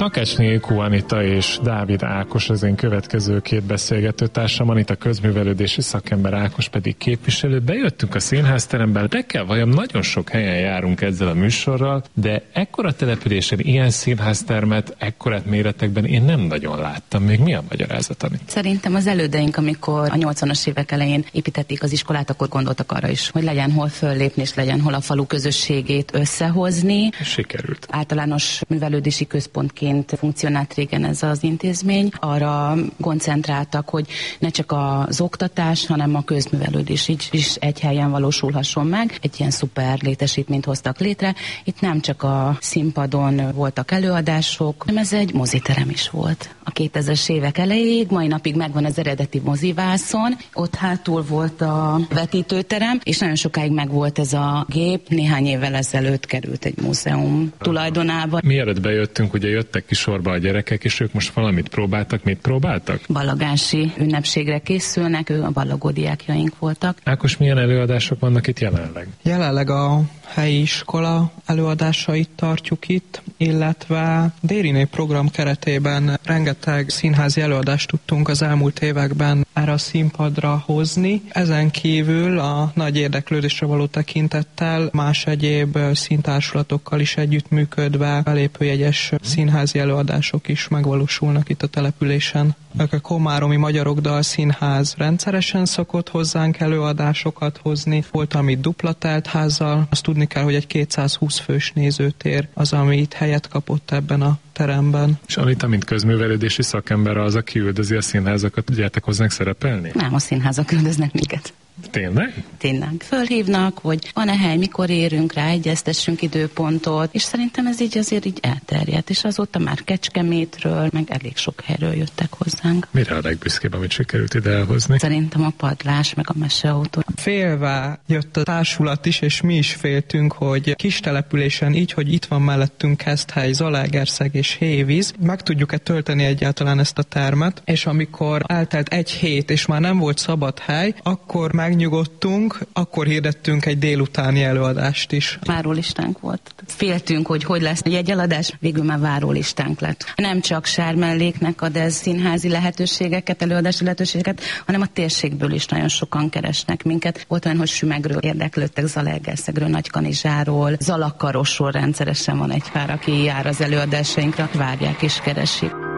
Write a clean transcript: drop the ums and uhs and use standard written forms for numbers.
Takácsné Ilkó Anita és Dávid Ákos az én következő két beszélgetőtársam, Anita közművelődési szakember, Ákos pedig képviselő. Bejöttünk a színházterembe, de kell vajon nagyon sok helyen járunk ezzel a műsorral, de ekkora településen ilyen színháztermet, ekkorát méretekben én nem nagyon láttam. Még mi a magyarázat, Anita? Szerintem az elődeink, amikor a 80-as évek elején építették az iskolát, akkor gondoltak arra is, hogy legyen hol föllépni, és legyen hol a falu közösségét összehozni. Sikerült. Általános művelődési központként funkcionált régen ez az intézmény. Arra koncentráltak, hogy ne csak az oktatás, hanem a közművelődés is egy helyen valósulhasson meg. Egy ilyen szuper létesítményt hoztak létre. Itt nem csak a színpadon voltak előadások, hanem ez egy moziterem is volt. A 2000-es évek elejéig, mai napig megvan az eredeti mozivászon, ott hátul volt a vetítőterem, és nagyon sokáig megvolt ez a gép, néhány évvel ezelőtt került egy múzeum tulajdonába. Mielőtt bejöttünk, ugye jöttek ki sorba a gyerekek, és ők most valamit próbáltak. Mit próbáltak? Ballagási ünnepségre készülnek, ők a ballagó diákjaink voltak. Ákos, milyen előadások vannak itt jelenleg? Jelenleg a helyi iskola előadásait tartjuk itt, illetve Dériné program keretében rengeteg színházi előadást tudtunk az elmúlt években erre a színpadra hozni. Ezen kívül a nagy érdeklődésre való tekintettel más egyéb színtársulatokkal is együttműködve belépőjegyes színházi előadások is megvalósulnak itt a településen. A Komáromi Magyarok Dalszínház rendszeresen szokott hozzánk előadásokat hozni. Volt, amit dupla teltházzal. Azt tudni kell, hogy egy 220 fős nézőtér az, ami itt helyet kapott ebben a teremben. És Anita, mint közművelődési szakember, az, aki üldözi a színházakat, gyertek hozzánk szerepelni? Nem, a színházak üldöznek minket. Tényleg? Tényleg. Fölhívnak, hogy van-e hely, mikor érünk rá, egyeztessünk időpontot, és szerintem ez így azért így elterjedt, és azóta már Kecskemétről, meg elég sok helyről jöttek hozzánk. Mire a legbüszkébb, amit sikerült ide elhozni? Szerintem a padlás, meg a meseautó. Félve jött a társulat is, és mi is féltünk, hogy kis településen így, hogy itt van mellettünk Keszthely, Zalaegerszeg és Hévíz, meg tudjuk-e tölteni egyáltalán ezt a termet, és amikor eltelt egy hét, és már nem volt szabad hely, akkor megnyugodtunk, akkor hirdettünk egy délutáni előadást is. Várólistánk volt. Féltünk, hogy lesz egy jegyeladás, végül már várólistánk lett. Nem csak Sármelléknek ad ez színházi lehetőségeket, előadási lehetőségeket, hanem a térségből is nagyon sokan keresnek minket. Volt olyan, hogy Sümegről érdeklődtek, Zalaegerszegről, Nagykanizsáról, Zalakarosról rendszeresen van egy pár, aki jár az előadásainkra, várják és keresik.